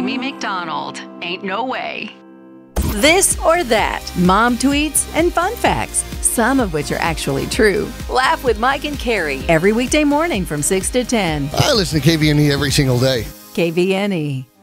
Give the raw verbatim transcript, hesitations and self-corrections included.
Amy McDonald. Ain't no way. This or that. Mom tweets and fun facts, some of which are actually true. Laugh with Mike and Carrie every weekday morning from six to ten. I listen to K V N E every single day. K V N E.